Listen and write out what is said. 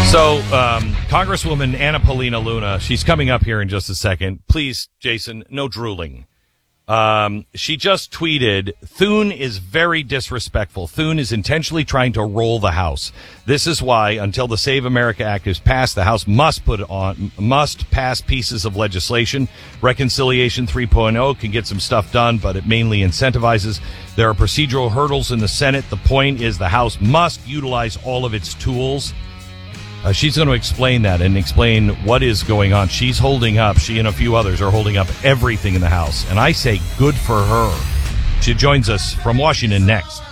So, Congresswoman Anna Paulina Luna, she's coming up here in just a second. Please, Jason, no drooling. She just tweeted, Thune is very disrespectful. Thune is intentionally trying to roll the House. This is why, until the Save America Act is passed, the House must pass pieces of legislation. Reconciliation 3.0 can get some stuff done, but it mainly incentivizes. There are procedural hurdles in the Senate. The point is the House must utilize all of its tools. She's going to explain that and explain what is going on. She's holding up, she and a few others are holding up everything in the House. And I say good for her. She joins us from Washington next.